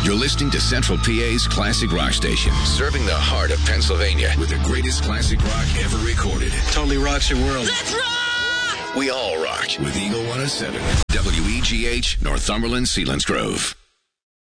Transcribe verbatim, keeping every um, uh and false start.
You're listening to Central P A's classic rock station, serving the heart of Pennsylvania with the greatest classic rock ever recorded. Totally rocks your world. Let's rock! We all rock with Eagle one oh seven. W E G H, Northumberland, Selinsgrove.